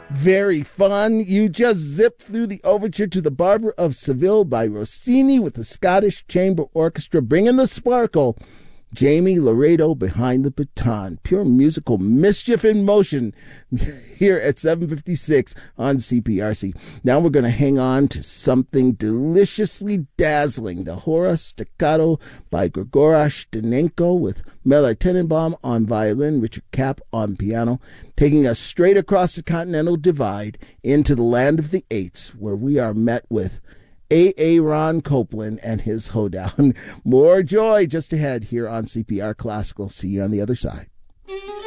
Very fun. You just zip through the overture to The Barber of Seville by Rossini with the Scottish Chamber Orchestra bringing the sparkle. Jamie Laredo behind the baton. Pure musical mischief in motion here at 7:56 on CPRC. Now we're going to hang on to something deliciously dazzling. The Hora Staccato by Grigoras Danenko with Mela Tenenbaum on violin, Richard Kapp on piano, taking us straight across the Continental Divide into the land of the eights, where we are met with Ron Copland and his hoedown. More joy just ahead here on CPR Classical. See you on the other side.